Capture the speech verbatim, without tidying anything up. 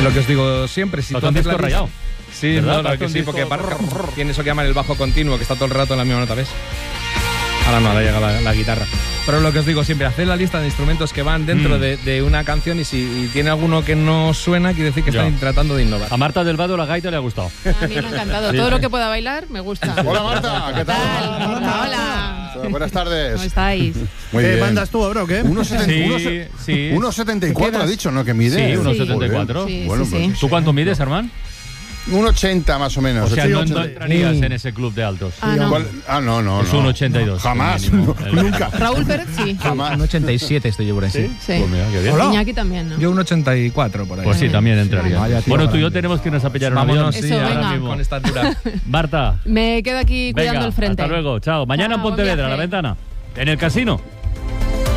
Es lo que os digo siempre. Si tú haces disco la rayado. Sí, no, no, que sí, porque parca, tiene eso que llaman el bajo continuo, que está todo el rato en la misma nota, ¿ves? Ahora no, ahora llega la, la guitarra. Pero lo que os digo siempre, haced la lista de instrumentos que van dentro mm. de, de una canción y si y tiene alguno que no suena, quiere decir que están ya. tratando de innovar. A Marta del Vado la gaita le ha gustado. A mí me ha encantado. Sí. Todo lo que pueda bailar me gusta. Hola Marta, ¿qué tal? Hola, hola. Buenas tardes. ¿Cómo estáis? Muy bien. ¿Qué mandas tú, bro? ¿Qué? uno setenta y cuatro ha dicho, ¿no? Que mide. Sí, uno setenta y cuatro. Sí, bueno, sí, pues, sí. ¿Tú cuánto mides, Armand? uno ochenta más o menos. O sea, no, no ochenta. entrarías en ese club de altos. Ah, no. ¿Cuál? Ah, no, no. Es no. un ochenta y dos. Jamás. Mínimo, no, el, nunca. Raúl Pérez, sí. Jamás. Un ochenta y siete estoy yo por ahí. ¿Sí? Sí. Pues mira, qué bien. Hola. Iñaki también, ¿no? Yo un ochenta y cuatro por ahí. Pues sí, también entraría. Vaya, tío, Bueno, tú y yo grande. tenemos que irnos a pillar un Vámonos, avión. sí, Eso, ahora venga. mismo con esta altura. Marta, Me quedo aquí cuidando venga, el frente. hasta luego. Chao. Mañana Chao, en Pontevedra, buen a la viaje. ventana. En el casino.